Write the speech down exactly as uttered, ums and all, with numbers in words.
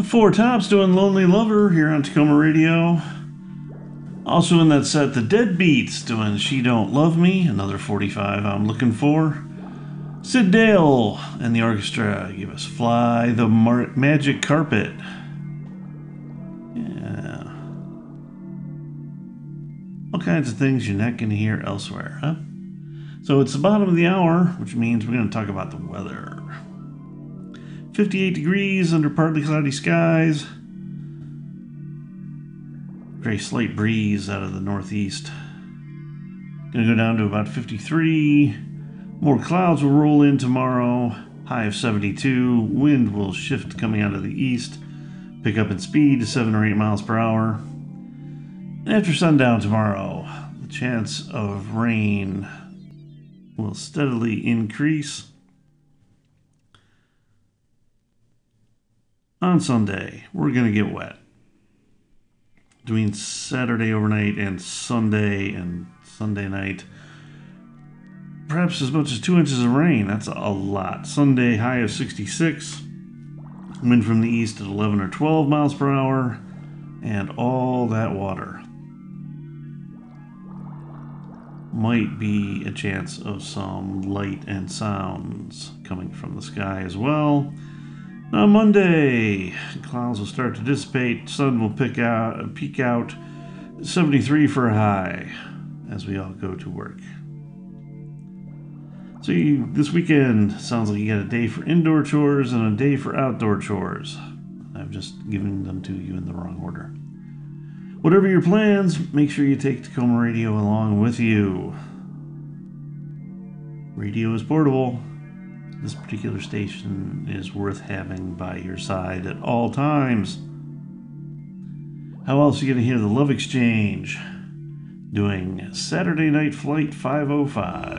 Four Tops doing Lonely Lover here on Tacoma Radio. Also in that set, the Deadbeats doing She Don't Love Me, another forty-five I'm looking for. Sid Dale and the orchestra give us Fly the Mar- Magic Carpet. Yeah. All kinds of things you're not going to hear elsewhere, huh? So it's the bottom of the hour, which means we're going to talk about the weather. fifty-eight degrees under partly cloudy skies. Very slight breeze out of the northeast. Going to go down to about fifty-three. More clouds will roll in tomorrow. High of seventy-two. Wind will shift coming out of the east. Pick up in speed to seven or eight miles per hour. And after sundown tomorrow, the chance of rain will steadily increase. On Sunday, we're going to get wet. Between Saturday overnight and Sunday and Sunday night, perhaps as much as two inches of rain. That's a lot. Sunday, high of sixty-six. Wind from the east at eleven or twelve miles per hour. And all that water. Might be a chance of some light and sounds coming from the sky as well. On Monday, clouds will start to dissipate. Sun will pick out, peek out. seventy-three for a high as we all go to work. So you, this weekend sounds like you got a day for indoor chores and a day for outdoor chores. I've just given them to you in the wrong order. Whatever your plans, make sure you take Tacoma Radio along with you. Radio is portable. This particular station is worth having by your side at all times. How else are you going to hear the Love Exchange doing Saturday Night Flight five oh five?